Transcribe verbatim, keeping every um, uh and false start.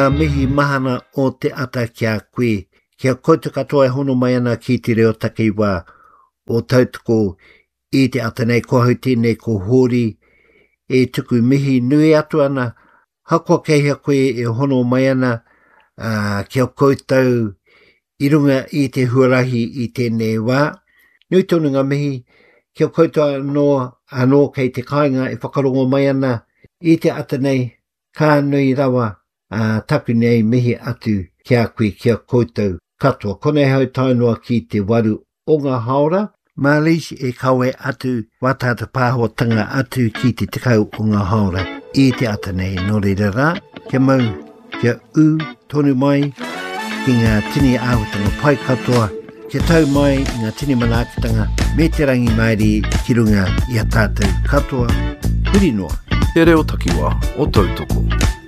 ngā mihi mahana o te ata kia koe. Kia koutou katoa e hono mai ana ki te reo takiwā o tautoko i te ata nei ko hau tēnei ko hori e tuku mihi nui atu ana. Hakua kei koe e hono mai ana uh, kia koutou i runga i te huarahi i tēnei wā. Nui tonu ngā mihi kia koutou anō, anō kei te kāinga e whakarongo mai ana i te ata nei ka nui rawa uh, taku nei mihi atu kia koe kia koutou katoa. Konei hau tainua ki te waru o ngā haora. Mālis e kawe atu watata pāhoatanga atu ki te tekau o ngā haora i te ata nei no reira rā. Kia mau, kia u tonu mai ki ngā tini āhutanga pai katoa. Kia tau mai i ngā tini manaakitanga me te rangi maeri ki runga i a tātou katoa. Huri noa. Te reo takiwā o tautoko.